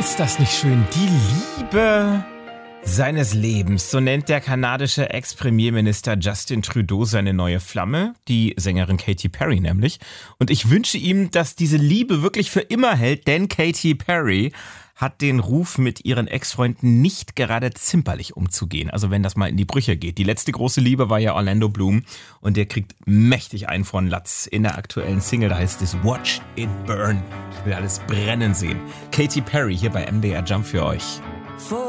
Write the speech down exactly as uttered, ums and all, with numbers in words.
Ist das nicht schön? Die Liebe seines Lebens, so nennt der kanadische Ex-Premierminister Justin Trudeau seine neue Flamme, die Sängerin Katy Perry nämlich. Und ich wünsche ihm, dass diese Liebe wirklich für immer hält, denn Katy Perry hat den Ruf, mit ihren Ex-Freunden nicht gerade zimperlich umzugehen. Also wenn das mal in die Brüche geht. Die letzte große Liebe war ja Orlando Bloom und der kriegt mächtig einen von Latz in der aktuellen Single. Da heißt es Watch It Burn. Ich will alles brennen sehen. Katy Perry hier bei M D R Jump für euch.